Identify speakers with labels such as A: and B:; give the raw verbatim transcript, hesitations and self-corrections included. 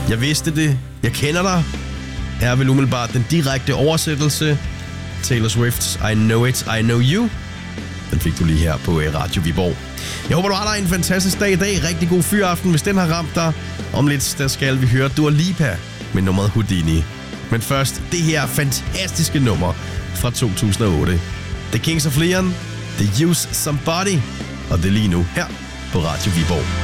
A: Jeg vidste det. Jeg kender dig. Her er vel umiddelbart den direkte oversættelse. Taylor Swift's I Know It, I Know You. Den fik du lige her på Radio Viborg. Jeg håber, du har dig en fantastisk dag i dag. Rigtig god fyraften, hvis den har ramt dig. Om lidt, der skal vi høre Dua Lipa med nummeret Houdini. Men først, det her fantastiske nummer fra to tusind og otte. The Kings of Leon, The Use Somebody. Og det er lige nu her på Radio Viborg.